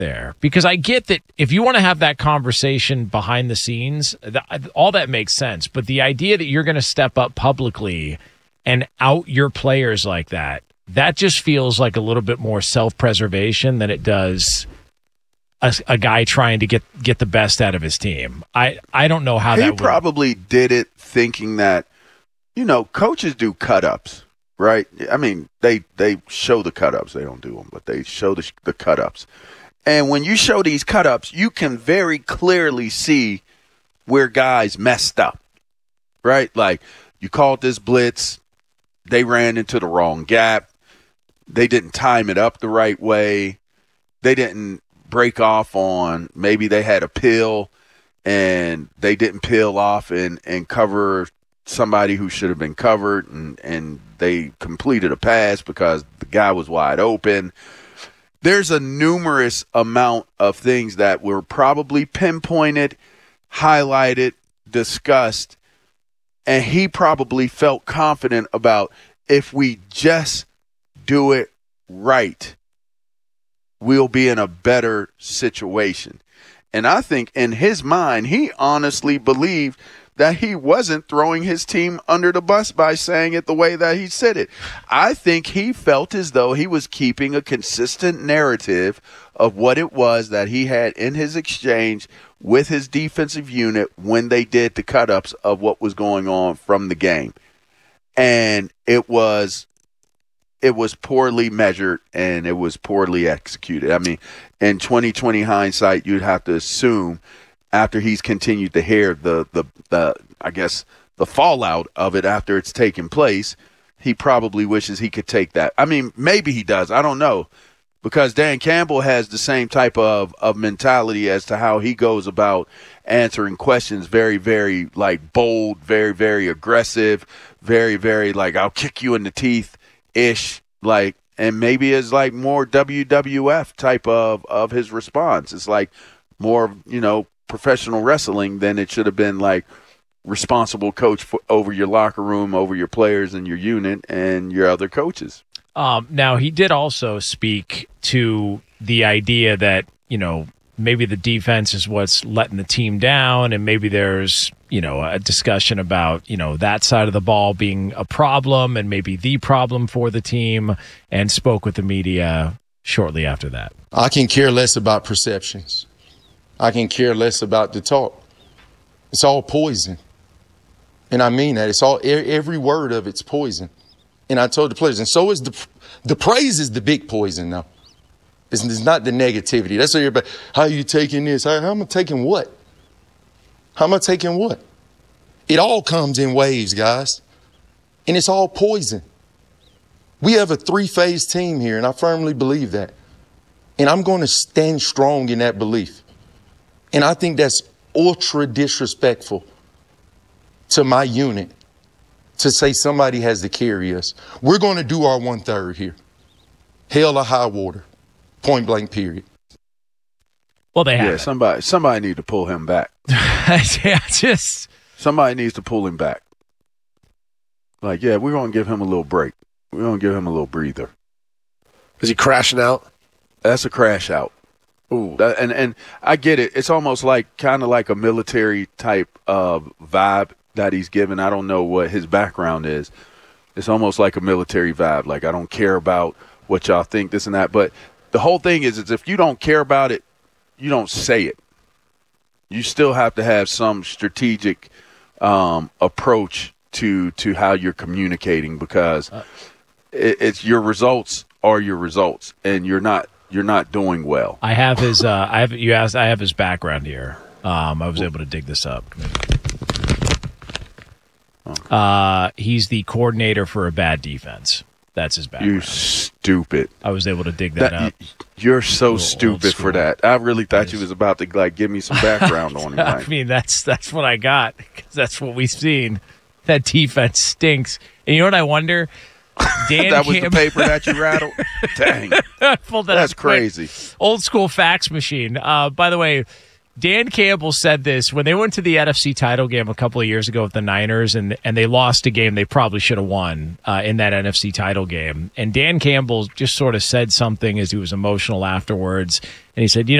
there, because I get that if you want to have that conversation behind the scenes, all that makes sense. But the idea that you're going to step up publicly and out your players like that just feels like a little bit more self-preservation than it does a guy trying to get the best out of his team. I don't know how he probably did it thinking that, coaches do cut-ups, right? I mean, they show the cut-ups. They don't do them, but they show the cut-ups. And when you show these cut-ups, you can very clearly see where guys messed up, right? Like, you called this blitz, they ran into the wrong gap, they didn't time it up the right way, they didn't break off on, maybe they had a peel and they didn't peel off and cover somebody who should have been covered, and they completed a pass because the guy was wide open. There's a numerous amount of things that were probably pinpointed, highlighted, discussed, and he probably felt confident about, if we just do it right, we'll be in a better situation. And I think in his mind, he honestly believed that he wasn't throwing his team under the bus by saying it the way that he said it. I think he felt as though he was keeping a consistent narrative of what it was that he had in his exchange with his defensive unit when they did the cut-ups of what was going on from the game. And it was poorly measured and it was poorly executed. I mean, in 2020 hindsight, you'd have to assume, after he's continued to hear the fallout of it after it's taken place, he probably wishes he could take that. I mean, maybe he does. I don't know, because Dan Campbell has the same type of mentality as to how he goes about answering questions. Very, very bold, very, very aggressive, very, very I'll kick you in the teeth ish, and maybe is more WWF type of his response. It's more, professional wrestling than it should have been responsible coach over your locker room, over your players and your unit and your other coaches. Now, he did also speak to the idea that, maybe the defense is what's letting the team down, and maybe there's, a discussion about, that side of the ball being a problem and maybe the problem for the team, and spoke with the media shortly after that. I can care less about perceptions. I can care less about the talk. It's all poison. And I mean that. It's all, every word of it's poison. And I told the players, and so is the praise is the big poison now. It's not the negativity. That's what everybody, how are you taking this? How am I taking what? How am I taking what? It all comes in waves, guys. And it's all poison. We have a three-phase team here, and I firmly believe that. And I'm going to stand strong in that belief. And I think that's ultra disrespectful to my unit to say somebody has to carry us. We're going to do our 1/3 here. Hell or high water. Point blank, period. Well, they have. Yeah, somebody need to pull him back. Somebody needs to pull him back. We're going to give him a little break. We're going to give him a little breather. Is he crashing out? That's a crash out. Ooh. And I get it. It's almost kind of like a military type of vibe that he's given. I don't know what his background is. It's almost like a military vibe. I don't care about what y'all think, this and that. But the whole thing is if you don't care about it, you don't say it. You still have to have some strategic approach to how you're communicating, because it's your results are your results, and you're not doing well. I have his. I have his background here. I was able to dig this up. He's the coordinator for a bad defense. That's his background. You stupid. I was able to dig that up. You're so stupid for that. I really thought you was about to give me some background on him. I mean, that's what I got, because that's what we've seen. That defense stinks. And you know what I wonder? That was the paper that you rattled? Dang. That's crazy. Old school fax machine. By the way, Dan Campbell said this when they went to the NFC title game a couple of years ago with the Niners, and they lost a game they probably should have won in that NFC title game. And Dan Campbell just sort of said something as he was emotional afterwards. And he said,